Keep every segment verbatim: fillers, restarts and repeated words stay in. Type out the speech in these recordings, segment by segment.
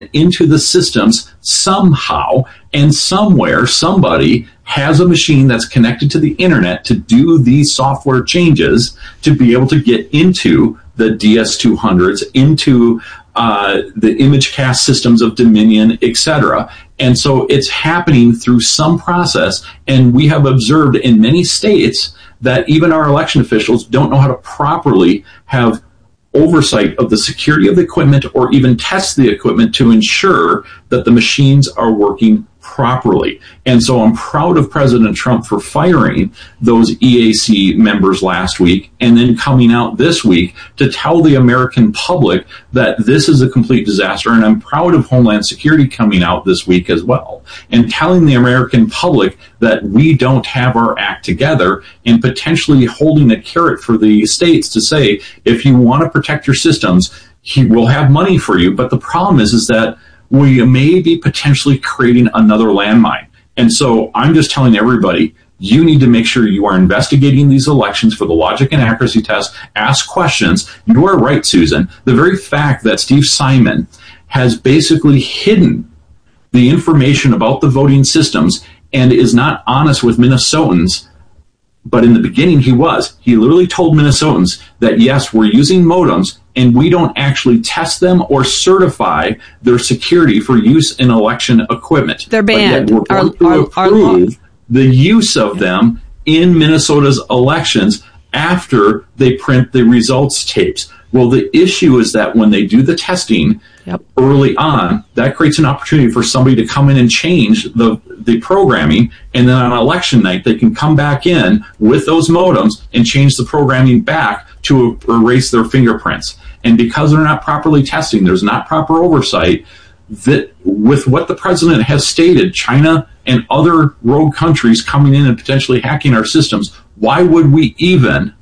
into the systems somehow, and somewhere somebody has a machine that's connected to the internet to do these software changes to be able to get into the D S two hundreds, into uh, the ImageCast systems of Dominion, et cetera. And so it's happening through some process, and we have observed in many states that even our election officials don't know how to properly have oversight of the security of the equipment or even test the equipment to ensure that the machines are working properly. And so I'm proud of President Trump for firing those E A C members last week and then coming out this week to tell the American public that this is a complete disaster. And I'm proud of Homeland Security coming out this week as well and telling the American public that we don't have our act together, and potentially holding a carrot for the states to say, if you want to protect your systems, he will have money for you. But the problem is, is that we may be potentially creating another landmine. And so I'm just telling everybody, you need to make sure you are investigating these elections for the logic and accuracy test. Ask questions. You are right, Susan. The very fact that Steve Simon has basically hidden the information about the voting systems and is not honest with Minnesotans, but in the beginning he was. He literally told Minnesotans that, yes, we're using modems, and we don't actually test them or certify their security for use in election equipment. They're banned. But yet we're going our, to approve our, the use of them in Minnesota's elections after they print the results tapes. Well, the issue is that when they do the testing yep. early on, that creates an opportunity for somebody to come in and change the, the programming, and then on election night, they can come back in with those modems and change the programming back to erase their fingerprints. And because they're not properly testing, there's not proper oversight, that with what the president has stated, China and other rogue countries coming in and potentially hacking our systems, why would we even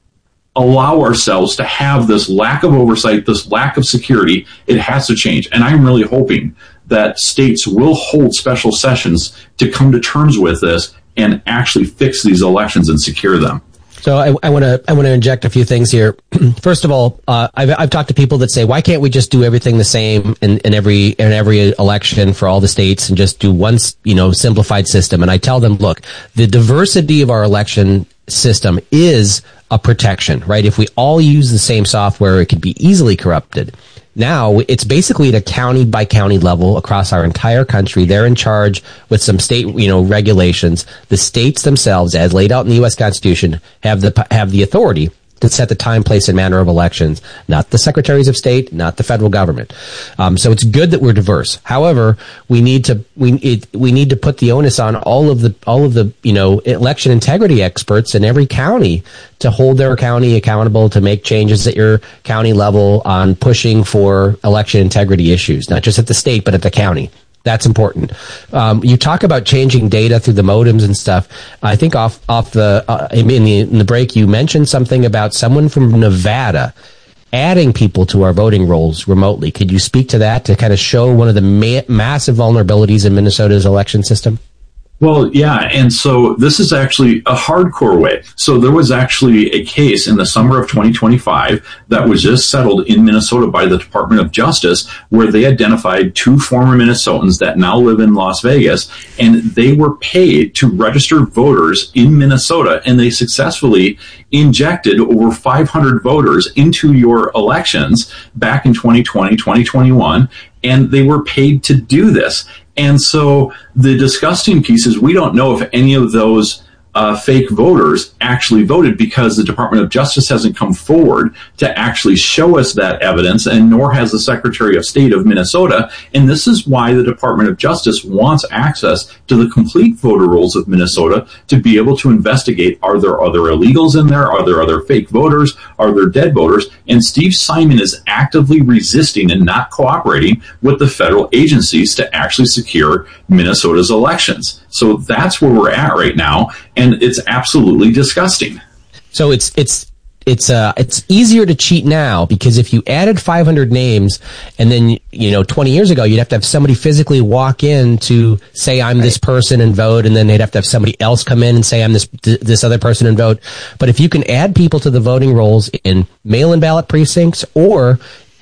allow ourselves to have this lack of oversight, this lack of security? It has to change. And I'm really hoping that states will hold special sessions to come to terms with this and actually fix these elections and secure them. So I want to I want to inject a few things here. First of all, uh, I've I've talked to people that say, why can't we just do everything the same in, in every in every election for all the states and just do one, you know, simplified system? And I tell them, look, the diversity of our election system is a protection, right? If we all use the same software, it could be easily corrupted. Now it's basically at a county by county level across our entire country. They're in charge with some state, you know, regulations. The states themselves, as laid out in the U S Constitution, have the have the authority to set the time, place, and manner of elections, not the secretaries of state, not the federal government. Um, so it's good that we're diverse. However, we need to we it, we need to put the onus on all of the all of the you know election integrity experts in every county to hold their county accountable, to make changes at your county level on pushing for election integrity issues, not just at the state but at the county. That's important. Um, you talk about changing data through the modems and stuff. I think off off the uh, in, the in the break you mentioned something about someone from Nevada adding people to our voting rolls remotely. Could you speak to that to kind of show one of the ma- massive vulnerabilities in Minnesota's election system? Well, yeah, and so this is actually a hardcore way. So there was actually a case in the summer of twenty twenty-five that was just settled in Minnesota by the Department of Justice, where they identified two former Minnesotans that now live in Las Vegas, and they were paid to register voters in Minnesota, and they successfully injected over five hundred voters into your elections back in twenty twenty, twenty twenty-one, and they were paid to do this. And so the disgusting piece is we don't know if any of those uh, fake voters actually voted, because the Department of Justice hasn't come forward to actually show us that evidence, and nor has the Secretary of State of Minnesota. And this is why the Department of Justice wants access to the complete voter rolls of Minnesota to be able to investigate, are there other illegals in there? Are there other fake voters? Are there dead voters? And Steve Simon is actively resisting and not cooperating with the federal agencies to actually secure Minnesota's elections. So that's where we're at right now, and it's absolutely disgusting. So it's it's it's uh it's easier to cheat now, because if you added five hundred names and then, you know, twenty years ago you'd have to have somebody physically walk in to say I'm this person and vote, and then they'd have to have somebody else come in and say I'm this this other person and vote. But if you can add people to the voting rolls in mail-in ballot precincts or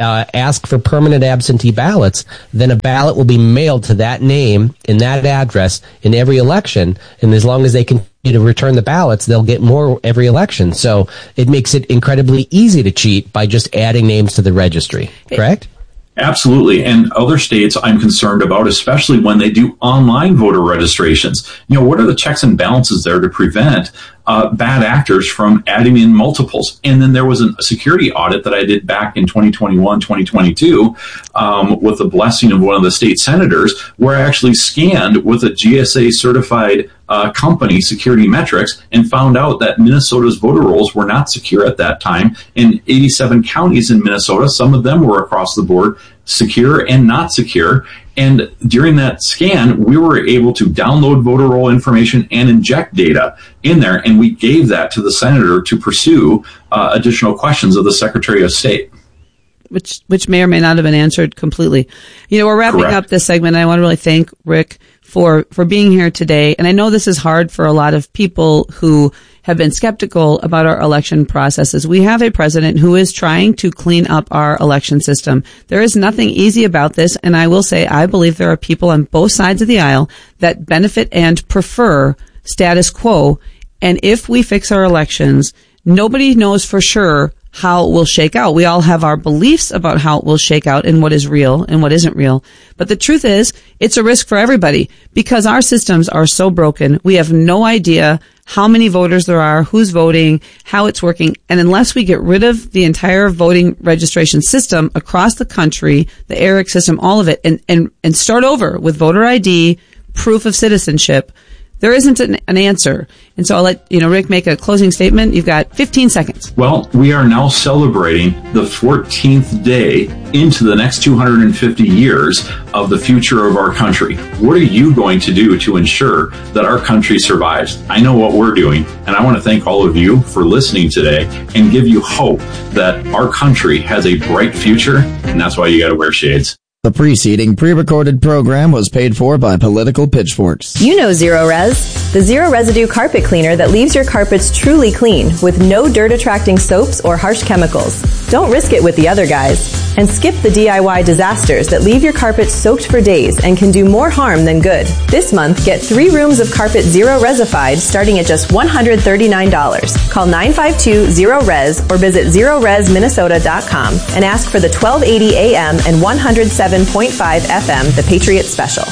uh, ask for permanent absentee ballots, then a ballot will be mailed to that name in that address in every election. And as long as they continue to return the ballots, they'll get more every election. So it makes it incredibly easy to cheat by just adding names to the registry, correct? Absolutely. And other states I'm concerned about, especially when they do online voter registrations. You know, what are the checks and balances there to prevent uh, bad actors from adding in multiples? And then there was a security audit that I did back in twenty twenty-one, twenty twenty-two um, with the blessing of one of the state senators, where I actually scanned with a G S A certified uh, company, Security Metrics, and found out that Minnesota's voter rolls were not secure at that time. In eighty-seven counties in Minnesota, some of them were across the board secure and not secure. And during that scan, we were able to download voter roll information and inject data in there. And we gave that to the senator to pursue uh, additional questions of the Secretary of State. Which, which may or may not have been answered completely. You know, we're wrapping Correct. up this segment. I want to really thank Rick for, for being here today. And I know this is hard for a lot of people who have been skeptical about our election processes. We have a president who is trying to clean up our election system. There is nothing easy about this. And I will say, I believe there are people on both sides of the aisle that benefit and prefer status quo. And if we fix our elections, nobody knows for sure how it will shake out. We all have our beliefs about how it will shake out and what is real and what isn't real. But the truth is, it's a risk for everybody because our systems are so broken. We have no idea how many voters there are, who's voting, how it's working. And unless we get rid of the entire voting registration system across the country, the ERIC system, all of it, and, and, and start over with voter I D, proof of citizenship, there isn't an, an answer. And so I'll let, you know, Rick make a closing statement. You've got fifteen seconds. Well, we are now celebrating the fourteenth day into the next two hundred fifty years of the future of our country. What are you going to do to ensure that our country survives? I know what we're doing, and I want to thank all of you for listening today and give you hope that our country has a bright future, and that's why you got to wear shades. The preceding pre-recorded program was paid for by Political Pitchforks. You know Zero Res, the zero residue carpet cleaner that leaves your carpets truly clean with no dirt-attracting soaps or harsh chemicals. Don't risk it with the other guys. And skip the D I Y disasters that leave your carpets soaked for days and can do more harm than good. This month, get three rooms of carpet Zero Resified starting at just one hundred thirty-nine dollars. Call nine five two zero res or visit zero res minnesota dot com and ask for the twelve eighty A M and one hundred seven point five F M, the Patriot Special.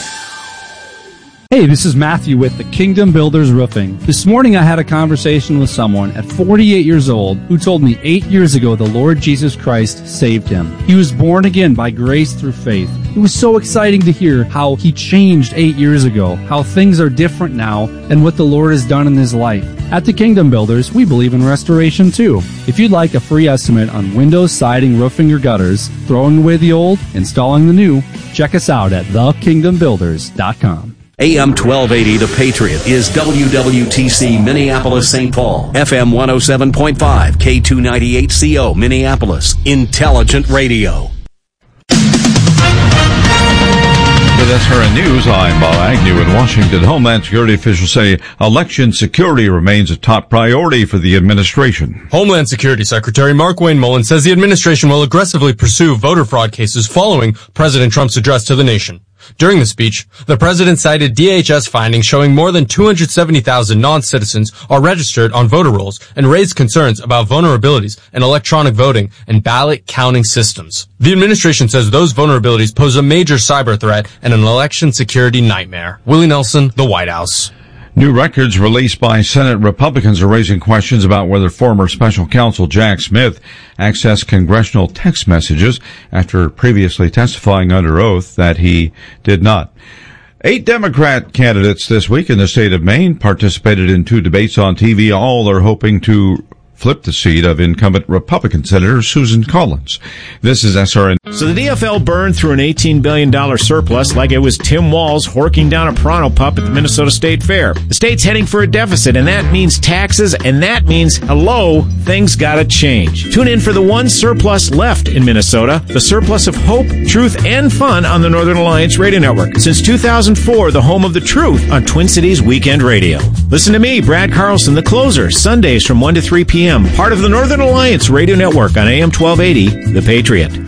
Hey, this is Matthew with the Kingdom Builders Roofing. This morning I had a conversation with someone at forty-eight years old who told me eight years ago the Lord Jesus Christ saved him. He was born again by grace through faith. It was so exciting to hear how he changed eight years ago, how things are different now, and what the Lord has done in his life. At the Kingdom Builders, we believe in restoration too. If you'd like a free estimate on windows, siding, roofing, or gutters, throwing away the old, installing the new, check us out at the kingdom builders dot com. A M twelve eighty The Patriot is W W T C Minneapolis Saint Paul, F M one oh seven point five, K two ninety-eight C O Minneapolis, Intelligent Radio. With S R N News, I'm Bob Agnew in Washington. Homeland Security officials say election security remains a top priority for the administration. Homeland Security Secretary Markwayne Mullin says the administration will aggressively pursue voter fraud cases following President Trump's address to the nation. During the speech, the president cited D H S findings showing more than two hundred seventy thousand non-citizens are registered on voter rolls and raised concerns about vulnerabilities in electronic voting and ballot counting systems. The administration says those vulnerabilities pose a major cyber threat and an election security nightmare. Willie Nelson, the White House. New records released by Senate Republicans are raising questions about whether former special counsel Jack Smith accessed congressional text messages after previously testifying under oath that he did not. Eight Democrat candidates this week in the state of Maine participated in two debates on T V. All are hoping to flip the seat of incumbent Republican Senator Susan Collins. This is S R N. So the D F L burned through an eighteen billion dollars surplus like it was Tim Walz horking down a Pronto pup at the Minnesota State Fair. The state's heading for a deficit, and that means taxes, and that means, hello, things gotta change. Tune in for the one surplus left in Minnesota, the surplus of hope, truth, and fun on the Northern Alliance Radio Network. Since two thousand four, the home of the truth on Twin Cities Weekend Radio. Listen to me, Brad Carlson, the closer, Sundays from one to three p.m., part of the Northern Alliance Radio Network on A M twelve eighty, The Patriot.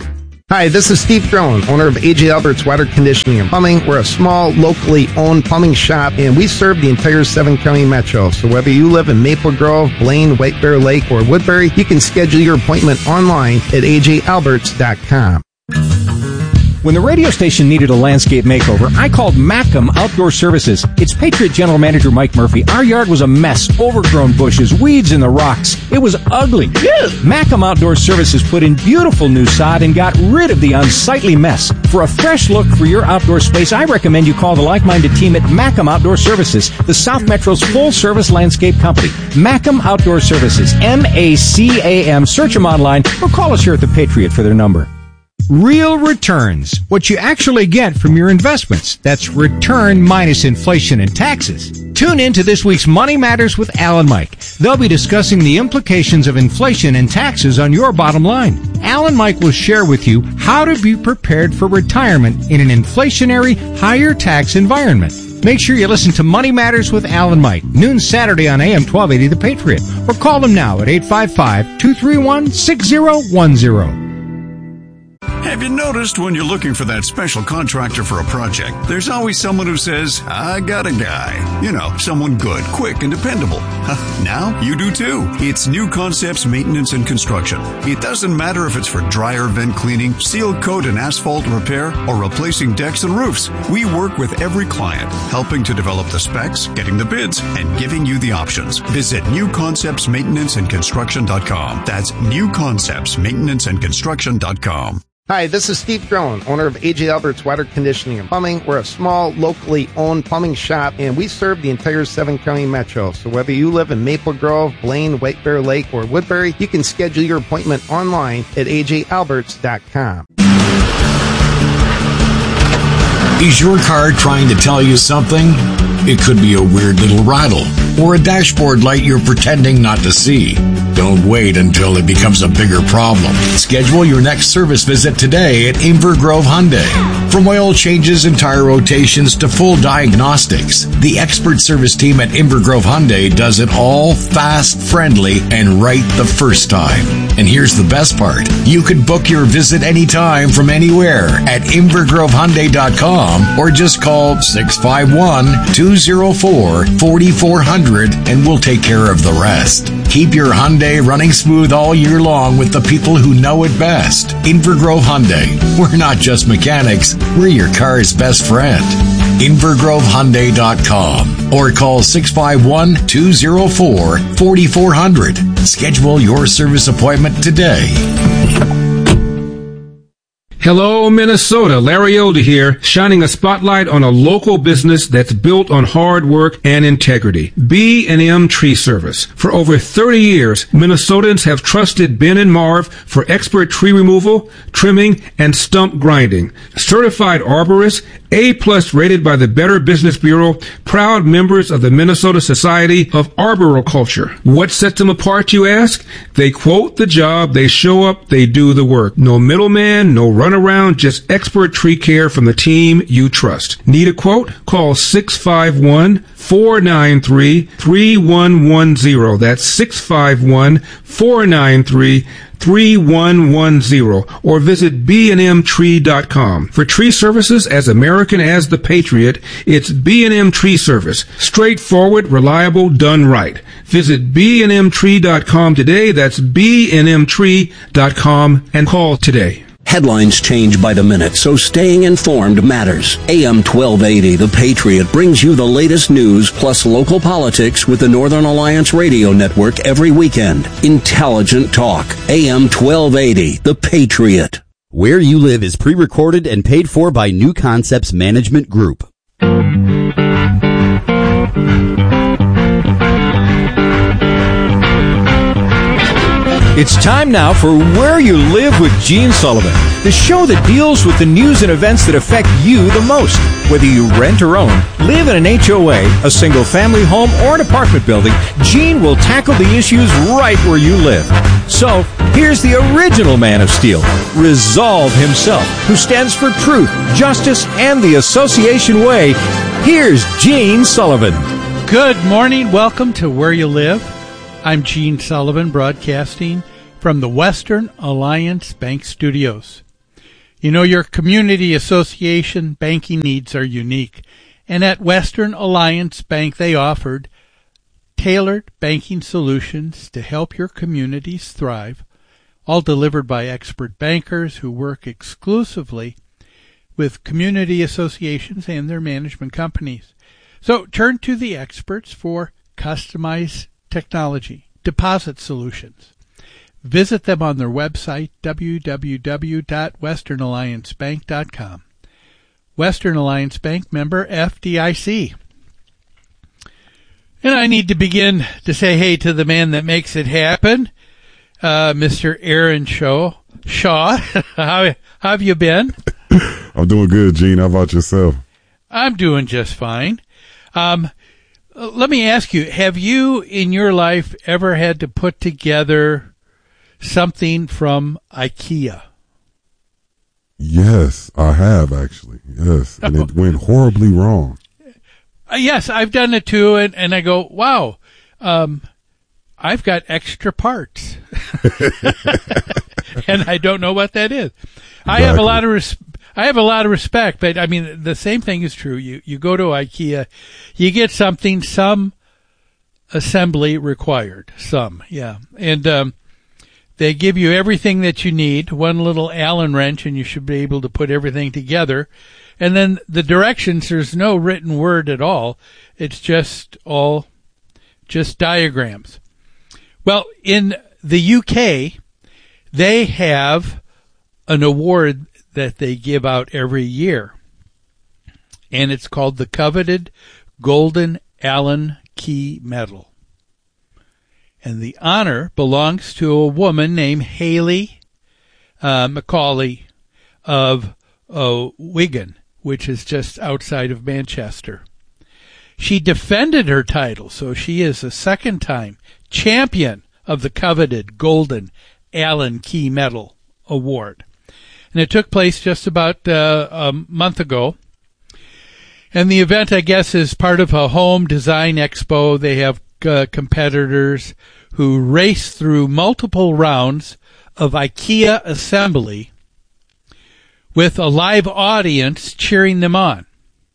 Hi, this is Steve Drone, owner of A J Alberts Water Conditioning and Plumbing. We're a small, locally owned plumbing shop, and we serve the entire seven-county metro. So whether you live in Maple Grove, Blaine, White Bear Lake, or Woodbury, you can schedule your appointment online at a j alberts dot com. When the radio station needed a landscape makeover, I called Macam Outdoor Services. It's Patriot General Manager Mike Murphy. Our yard was a mess, overgrown bushes, weeds in the rocks. It was ugly. Macam Outdoor Services put in beautiful new sod and got rid of the unsightly mess. For a fresh look for your outdoor space, I recommend you call the like-minded team at Macam Outdoor Services, the South Metro's full-service landscape company. Macam Outdoor Services, M A C A M. Search them online or call us here at the Patriot for their number. Real returns, what you actually get from your investments. That's return minus inflation and taxes. Tune in to this week's Money Matters with Al and Mike. They'll be discussing the implications of inflation and taxes on your bottom line. Al and Mike will share with you how to be prepared for retirement in an inflationary, higher tax environment. Make sure you listen to Money Matters with Al and Mike, noon Saturday on A M twelve eighty The Patriot, or call them now at eight five five, two three one, six zero one zero. Have you noticed when you're looking for that special contractor for a project, there's always someone who says, I got a guy. You know, someone good, quick, and dependable. Now you do too. It's New Concepts Maintenance and Construction. It doesn't matter if it's for dryer vent cleaning, seal coat and asphalt repair, or replacing decks and roofs. We work with every client, helping to develop the specs, getting the bids, and giving you the options. Visit new concepts maintenance and construction dot com. That's new concepts maintenance and construction dot com. Hi, this is Steve Drone, owner of A J Alberts Water Conditioning and Plumbing. We're a small, locally owned plumbing shop, and we serve the entire seven-county metro. So whether you live in Maple Grove, Blaine, White Bear Lake, or Woodbury, you can schedule your appointment online at a j alberts dot com. Is your car trying to tell you something? It could be a weird little rattle or a dashboard light you're pretending not to see. Don't wait until it becomes a bigger problem. Schedule your next service visit today at Inver Grove Hyundai. From oil changes and tire rotations to full diagnostics, the expert service team at Inver Grove Hyundai does it all fast, friendly, and right the first time. And here's the best part. You can book your visit anytime from anywhere at inver grove hyundai dot com or just call six five one, two zero four, four four zero zero and we'll take care of the rest. Keep your Hyundai running smooth all year long with the people who know it best. Inver Grove Hyundai. We're not just mechanics, we're your car's best friend. inver grove hyundai dot com or call six five one, two zero four, four four zero zero. Schedule your service appointment today. Hello, Minnesota. Larry Elder here, shining a spotlight on a local business that's built on hard work and integrity. B and M Tree Service. For over thirty years, Minnesotans have trusted Ben and Marv for expert tree removal, trimming, and stump grinding. Certified arborists, A-plus rated by the Better Business Bureau, proud members of the Minnesota Society of Arboriculture. What sets them apart, you ask? They quote the job, they show up, they do the work. No middleman, no run around, just expert tree care from the team you trust. Need a quote? Call six five one, four nine three, three one one zero. That's six five one, four nine three, three one one zero or visit b and m tree dot com. For tree services as American as the Patriot, it's B and M Tree Service. Straightforward, reliable, done right. Visit b and m tree dot com today. That's b and m tree dot com and call today. Headlines change by the minute, so staying informed matters. A M twelve eighty, The Patriot, brings you the latest news plus local politics with the Northern Alliance Radio Network every weekend. Intelligent talk. A M twelve eighty, The Patriot. Where You Live is pre-recorded and paid for by New Concepts Management Group. It's time now for Where You Live with Gene Sullivan, the show that deals with the news and events that affect you the most. Whether you rent or own, live in an H O A, a single-family home, or an apartment building, Gene will tackle the issues right where you live. So, here's the original Man of Steel, Resolve himself, who stands for truth, justice, and the Association Way. Here's Gene Sullivan. Good morning. Welcome to Where You Live. I'm Gene Sullivan, broadcasting from the Western Alliance Bank Studios. You know, your community association banking needs are unique. And at Western Alliance Bank, they offered tailored banking solutions to help your communities thrive, all delivered by expert bankers who work exclusively with community associations and their management companies. So turn to the experts for customized technology, deposit solutions. Visit them on their website, w w w dot western alliance bank dot com. Western Alliance Bank, member F D I C. And I need to begin to say hey to the man that makes it happen, uh, Mister Aaron Shaw. Shaw, how, how have you been? I'm doing good, Gene. How about yourself? I'm doing just fine. Um, let me ask you, have you in your life ever had to put together something from IKEA? Yes, I have actually. Yes, and it went horribly wrong. Uh, yes, I've done it too, and, and I go, wow, um, I've got extra parts. And I don't know what that is. I exactly. have a lot of res- I have a lot of respect, but I mean the same thing is true. You you go to IKEA, you get something, some assembly required, some, yeah, and um, they give you everything that you need, one little Allen wrench, and you should be able to put everything together. And then the directions, there's no written word at all. It's just all just diagrams. Well, in the U K, they have an award that they give out every year, and it's called the coveted Golden Allen Key Medal. And the honor belongs to a woman named Haley uh, Macaulay of uh, Wigan, which is just outside of Manchester. She defended her title, so she is a second-time champion of the coveted Golden Allen Key Medal Award. And it took place just about uh, a month ago. And the event, I guess, is part of a home design expo. They have uh, competitors who race through multiple rounds of IKEA assembly with a live audience cheering them on.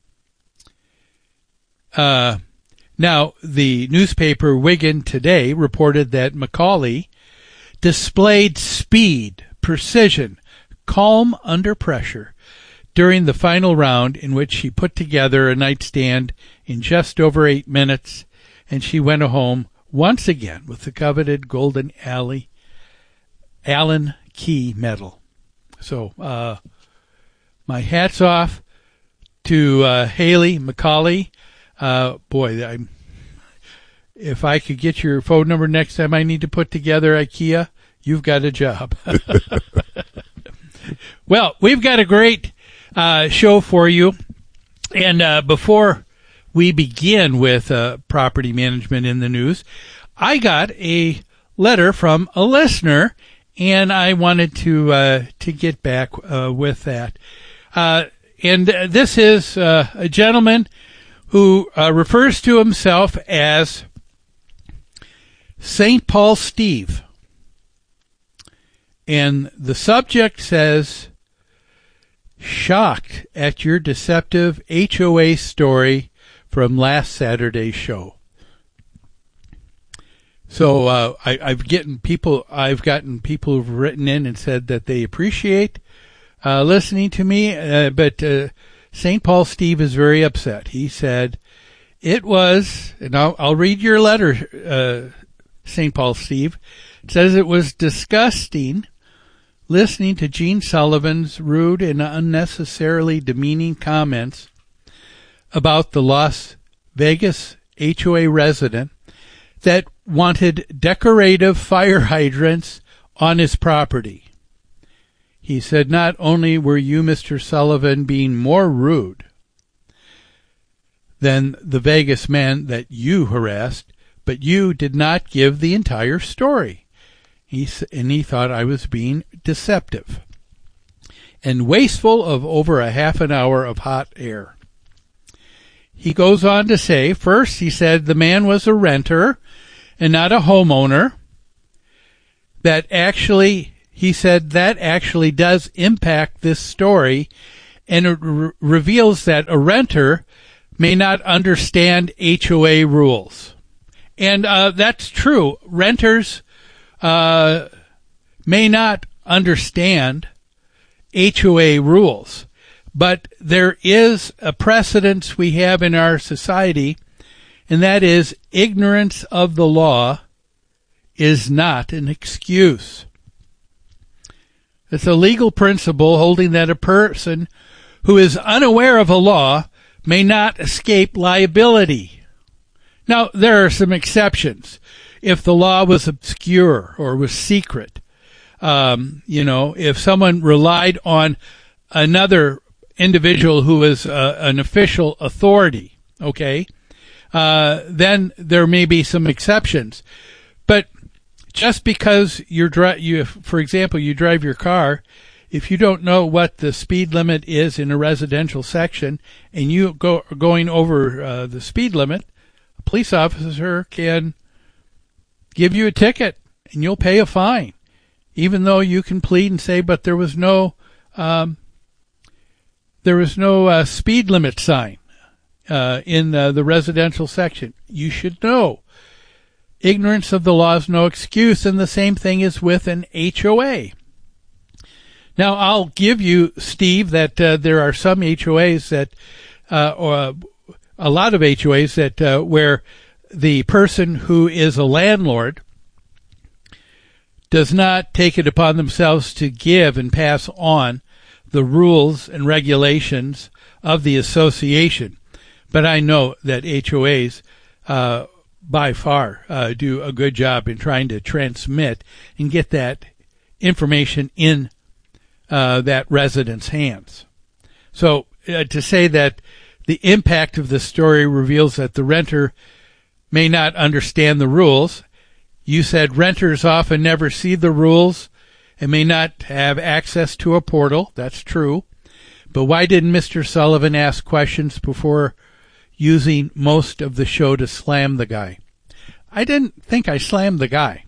Uh, now, the newspaper Wigan Today reported that Macaulay displayed speed, precision, calm under pressure during the final round, in which she put together a nightstand in just over eight minutes, and she went home once again with the coveted Golden Alley, Allen Key Medal. So, uh, my hat's off to uh, Haley Macaulay. Uh, boy, I'm, if I could get your phone number next time I need to put together IKEA, you've got a job. Well, we've got a great uh, show for you. And uh, before we begin with uh, property management in the news, I got a letter from a listener, and I wanted to uh, to get back uh, with that. Uh, and this is uh, a gentleman who uh, refers to himself as Saint Paul Steve. And the subject says, shocked at your deceptive H O A story from last Saturday's show. So uh, I, I've gotten people. I've gotten people who've written in and said that they appreciate uh, listening to me, uh, but uh, Saint Paul Steve is very upset. He said it was, and I'll, I'll read your letter, uh, Saint Paul Steve. It says it was disgusting listening to Gene Sullivan's rude and unnecessarily demeaning comments about the Las Vegas H O A resident that wanted decorative fire hydrants on his property. He said, not only were you, Mister Sullivan, being more rude than the Vegas man that you harassed, but you did not give the entire story. He, and he thought I was being deceptive and wasteful of over a half an hour of hot air. He goes on to say, first, he said the man was a renter and not a homeowner, that actually he said that actually does impact this story, and it re- reveals that a renter may not understand H O A rules. And uh, that's true. Renters uh, may not understand H O A rules, but there is a precedence we have in our society, and that is ignorance of the law is not an excuse. It's a legal principle holding that a person who is unaware of a law may not escape liability. Now, there are some exceptions. If the law was obscure or was secret, um, you know, if someone relied on another individual who was uh, an official authority, okay, uh, then there may be some exceptions. But just because you're dri- you, for example, you drive your car, if you don't know what the speed limit is in a residential section and you go going over uh, the speed limit, a police officer can give you a ticket and you'll pay a fine, even though you can plead and say, but there was no um, there was no uh, speed limit sign uh, in uh, the residential section. You should know. Ignorance of the law is no excuse, and the same thing is with an H O A. Now, I'll give you, Steve, that uh, there are some H O As that, uh, or a lot of H O As that uh, where the person who is a landlord does not take it upon themselves to give and pass on the rules and regulations of the association. But I know that H O As uh, by far uh, do a good job in trying to transmit and get that information in uh, that resident's hands. So uh, to say that the impact of the story reveals that the renter may not understand the rules, you said renters often never see the rules and may not have access to a portal. That's true. But why didn't Mister Sullivan ask questions before using most of the show to slam the guy? I didn't think I slammed the guy.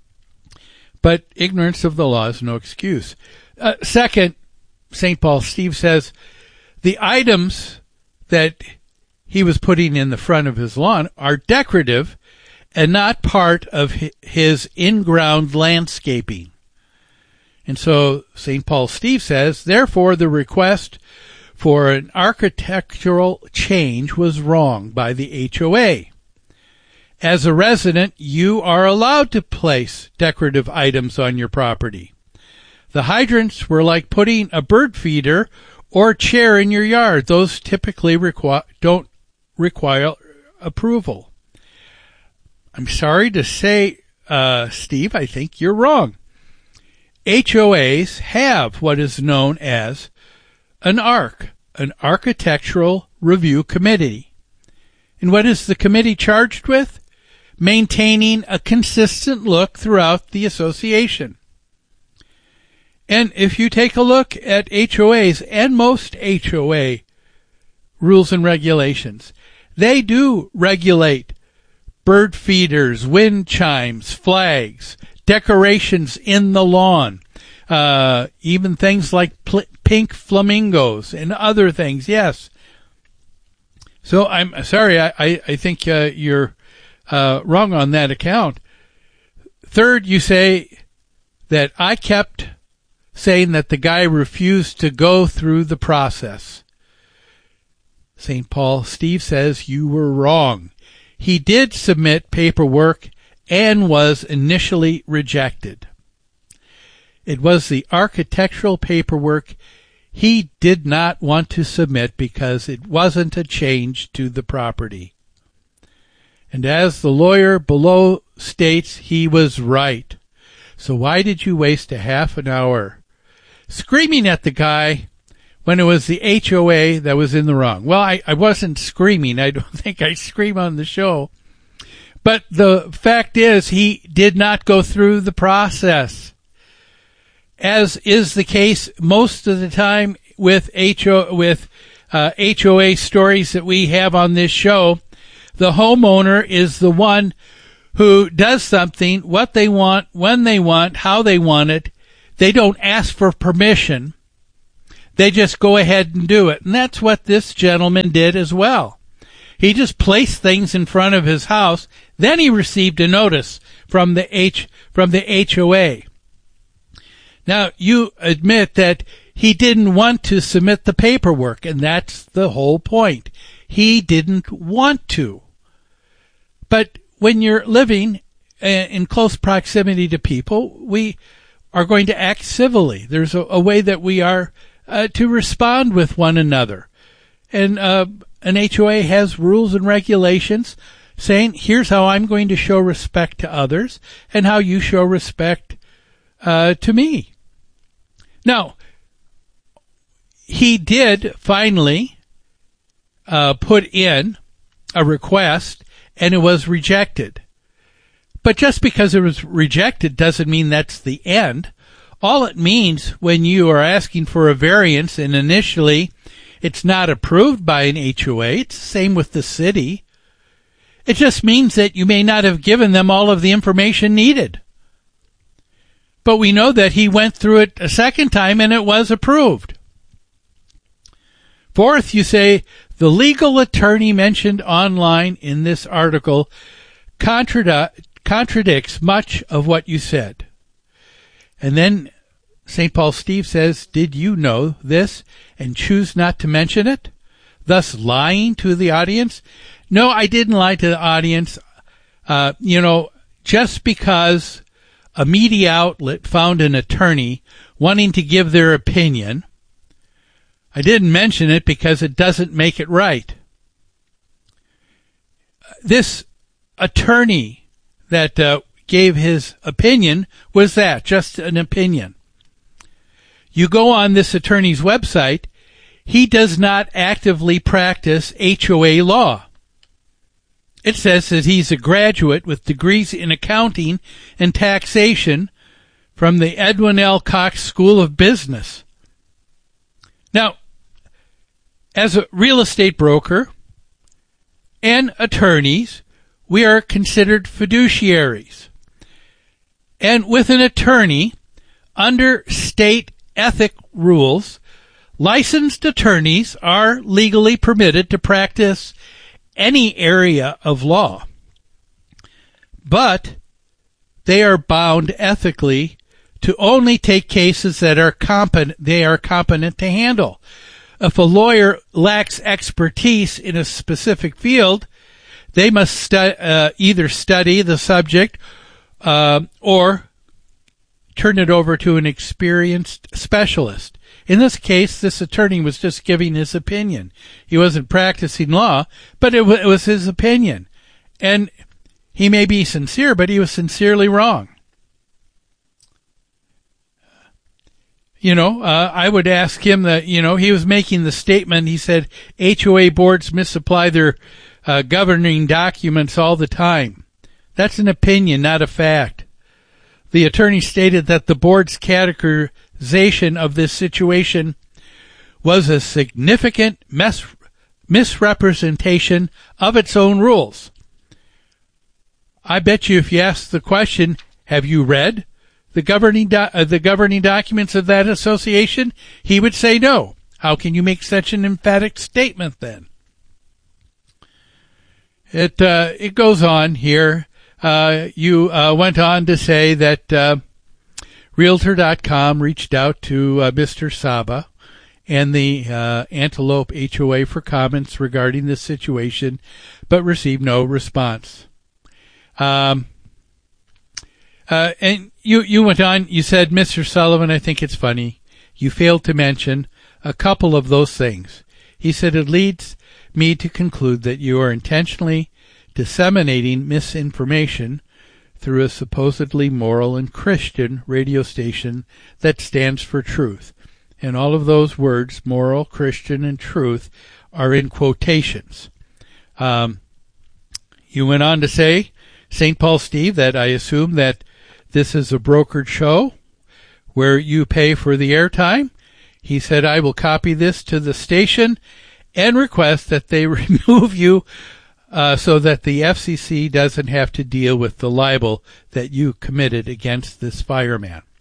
But ignorance of the law is no excuse. Uh, second, Saint Paul Steve says the items that he was putting in the front of his lawn are decorative and not part of his in-ground landscaping. And so Saint Paul Steve says, therefore, the request for an architectural change was wrong by the H O A. As a resident, you are allowed to place decorative items on your property. The hydrants were like putting a bird feeder or chair in your yard. Those typically requ- don't require approval. I'm sorry to say, uh, Steve, I think you're wrong. H O As have what is known as an A R C, an Architectural Review Committee. And what is the committee charged with? Maintaining a consistent look throughout the association. And if you take a look at H O As and most H O A rules and regulations, they do regulate bird feeders, wind chimes, flags, decorations in the lawn, uh, even things like pl- pink flamingos and other things. Yes. So I'm sorry. I, I, I think uh, you're uh, wrong on that account. Third, you say that I kept saying that the guy refused to go through the process. Saint Paul Steve says you were wrong. He did submit paperwork and was initially rejected. It was the architectural paperwork he did not want to submit because it wasn't a change to the property. And as the lawyer below states, he was right. So why did you waste a half an hour screaming at the guy when it was the H O A that was in the wrong? Well, I, I wasn't screaming. I don't think I scream on the show. But the fact is, he did not go through the process. As is the case most of the time with H O, with uh, H O A stories that we have on this show, the homeowner is the one who does something, what they want, when they want, how they want it, they don't ask for permission. They just go ahead and do it. And that's what this gentleman did as well. He just placed things in front of his house. Then he received a notice from the H, from the H O A. Now, you admit that he didn't want to submit the paperwork, and that's the whole point. He didn't want to. But when you're living in close proximity to people, we are going to act civilly. There's a, a way that we are uh, to respond with one another. And uh, an H O A has rules and regulations saying, here's how I'm going to show respect to others and how you show respect uh, to me. Now, he did finally uh, put in a request, and it was rejected. But just because it was rejected doesn't mean that's the end. All it means when you are asking for a variance and initially it's not approved by an H O A, it's the same with the city. It just means that you may not have given them all of the information needed. But we know that he went through it a second time and it was approved. Fourth, you say, the legal attorney mentioned online in this article contra- contradicts much of what you said. And then Saint Paul Steve says, did you know this and choose not to mention it, thus lying to the audience? No, I didn't lie to the audience. Uh, you know, just because a media outlet found an attorney wanting to give their opinion, I didn't mention it because it doesn't make it right. This attorney that uh, gave his opinion was that, just an opinion. You go on this attorney's website, he does not actively practice H O A law. It says that he's a graduate with degrees in accounting and taxation from the Edwin L. Cox School of Business. Now, as a real estate broker and attorneys, we are considered fiduciaries. And with an attorney, under state ethic rules, licensed attorneys are legally permitted to practice any area of law. But they are bound ethically to only take cases that are competent, they are competent to handle. If a lawyer lacks expertise in a specific field, they must stu- uh, either study the subject uh, or turn it over to an experienced specialist. In this case, this attorney was just giving his opinion. He wasn't practicing law, but it, w- it was his opinion. And he may be sincere, but he was sincerely wrong. You know, uh, I would ask him that, you know, he was making the statement, he said, H O A boards misapply their uh, governing documents all the time. That's an opinion, not a fact. The attorney stated that the board's categorization of this situation was a significant mis- misrepresentation of its own rules. I bet you if you ask the question, have you read the governing do- uh, the governing documents of that association, he would say no. How can you make such an emphatic statement then? It uh, it goes on here. Uh, you uh, went on to say that uh, Realtor dot com reached out to uh, Mister Saba and the uh, Antelope H O A for comments regarding this situation, but received no response. Um, uh, and you, you went on, you said, Mister Sullivan, I think it's funny. You failed to mention a couple of those things. He said, it leads me to conclude that you are intentionally disseminating misinformation through a supposedly moral and Christian radio station that stands for truth. And all of those words, moral, Christian, and truth, are in quotations. Um, you went on to say, Saint Paul Steve, that I assume that this is a brokered show where you pay for the airtime. He said, I will copy this to the station and request that they remove you uh, so that the F C C doesn't have to deal with the libel that you committed against this fireman.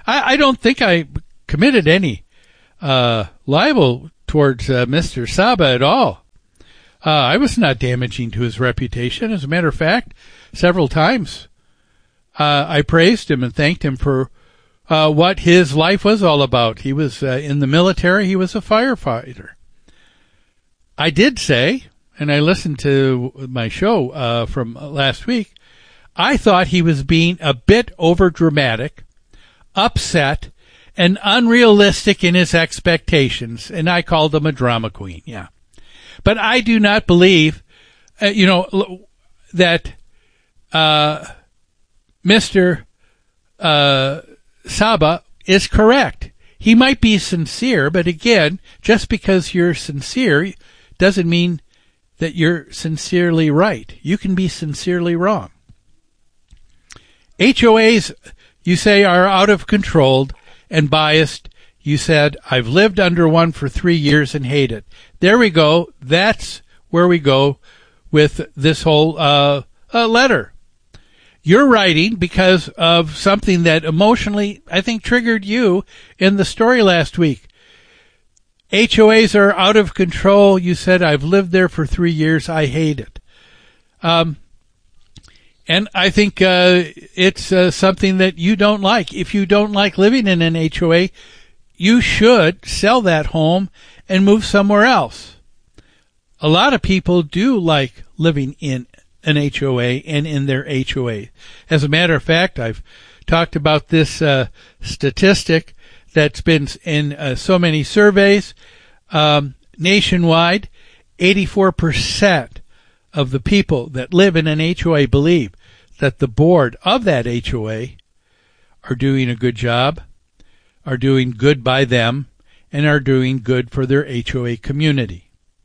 I, I don't think I committed any uh, libel towards uh, Mister Saba at all. Uh, I was not damaging to his reputation. As a matter of fact, several times uh, I praised him and thanked him for uh, what his life was all about. He was uh, in the military. He was a firefighter. I did say, and I listened to my show uh, from last week, I thought he was being a bit overdramatic, upset, and unrealistic in his expectations, and I called him a drama queen, yeah. But I do not believe, uh, you know, that uh, Mister Uh, Saba is correct. He might be sincere, but again, just because you're sincere doesn't mean that you're sincerely right. You can be sincerely wrong. H O As, you say, are out of control and biased. You said, I've lived under one for three years and hate it. There we go. That's where we go with this whole uh, uh, letter. You're writing because of something that emotionally, I think, triggered you in the story last week. H O As are out of control. You said, I've lived there for three years. I hate it. Um, and I think uh, it's uh, something that you don't like. If you don't like living in an H O A, you should sell that home and move somewhere else. A lot of people do like living in an H O A and in their H O A. As a matter of fact, I've talked about this uh, statistic that's been in uh, so many surveys. Um, nationwide, eighty-four percent of the people that live in an H O A believe that the board of that H O A are doing a good job, are doing good by them, and are doing good for their H O A community.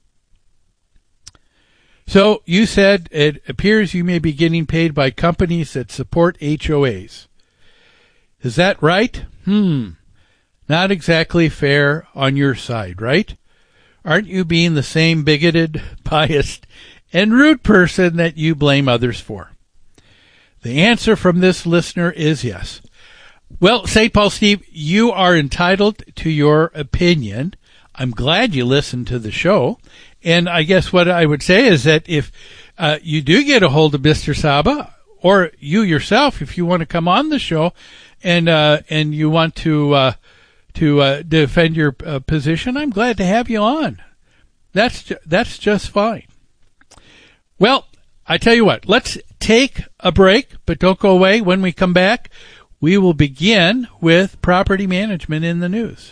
So you said it appears you may be getting paid by companies that support H O As. Is that right? Hmm. Not exactly fair on your side, right? Aren't you being the same bigoted, biased, and rude person that you blame others for? The answer from this listener is yes. Well, Saint Paul Steve, you are entitled to your opinion. I'm glad you listened to the show. And I guess what I would say is that if uh, you do get a hold of Mister Saba, or you yourself, if you want to come on the show and uh, and you want to uh, to uh, defend your uh, position, I'm glad to have you on. That's ju- that's just fine. Well, I tell you what, let's take a break, but don't go away. When we come back, we will begin with property management in the news.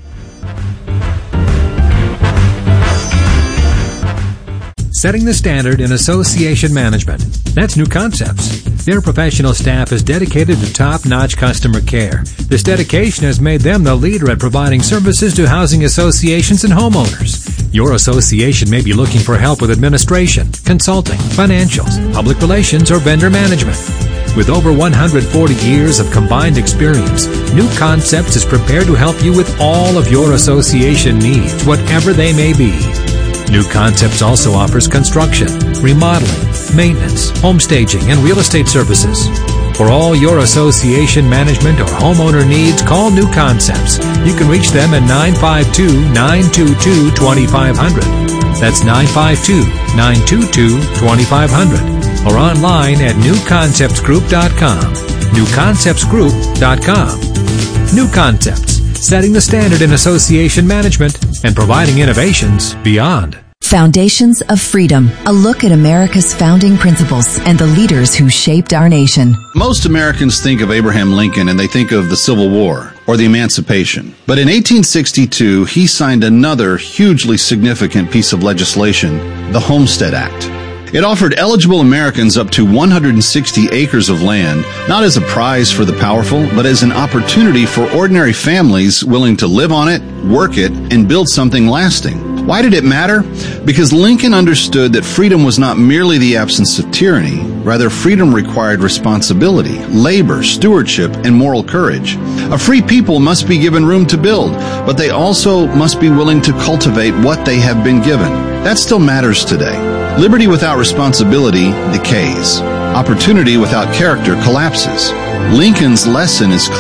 Setting the standard in association management. That's New Concepts. Their professional staff is dedicated to top-notch customer care. This dedication has made them the leader at providing services to housing associations and homeowners. Your association may be looking for help with administration, consulting, financials, public relations, or vendor management. With over one hundred forty years of combined experience, New Concepts is prepared to help you with all of your association needs, whatever they may be. New Concepts also offers construction, remodeling, maintenance, home staging, and real estate services. For all your association management or homeowner needs, call New Concepts. You can reach them at nine five two, nine two two, two five zero zero. That's nine five two, nine two two, two five zero zero. Or online at new concepts group dot com. new concepts group dot com. New Concepts, setting the standard in association management and providing innovations beyond. Foundations of Freedom, a look at America's founding principles and the leaders who shaped our nation. Most Americans think of Abraham Lincoln and they think of the Civil War or the Emancipation. But in eighteen sixty-two, he signed another hugely significant piece of legislation, the Homestead Act. It offered eligible Americans up to one hundred sixty acres of land, not as a prize for the powerful, but as an opportunity for ordinary families willing to live on it, work it, and build something lasting. Why did it matter? Because Lincoln understood that freedom was not merely the absence of tyranny. Rather, freedom required responsibility, labor, stewardship, and moral courage. A free people must be given room to build, but they also must be willing to cultivate what they have been given. That still matters today. Liberty without responsibility decays. Opportunity without character collapses. Lincoln's lesson is clear.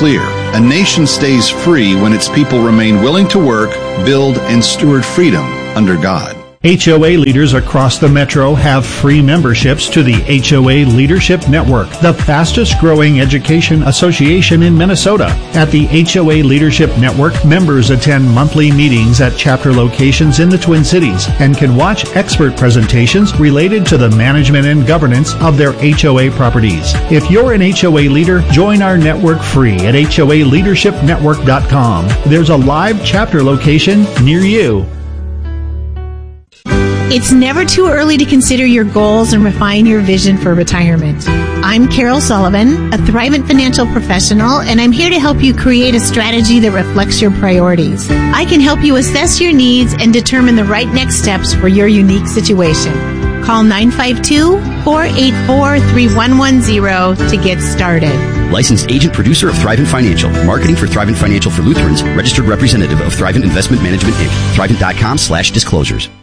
A nation stays free when its people remain willing to work, build, and steward freedom under God. H O A leaders across the metro have free memberships to the H O A Leadership Network, the fastest growing education association in Minnesota. At the H O A Leadership Network, members attend monthly meetings at chapter locations in the Twin Cities and can watch expert presentations related to the management and governance of their H O A properties. If you're an H O A leader, join our network free at H O A leadership network dot com. There's a live chapter location near you. It's never too early to consider your goals and refine your vision for retirement. I'm Carol Sullivan, a Thrivent financial professional, and I'm here to help you create a strategy that reflects your priorities. I can help you assess your needs and determine the right next steps for your unique situation. Call nine five two, four eight four, three one one zero to get started. Licensed agent producer of Thrivent Financial. Marketing for Thrivent Financial for Lutherans. Registered representative of Thrivent Investment Management, Incorporated. Thrivent dot com slash disclosures.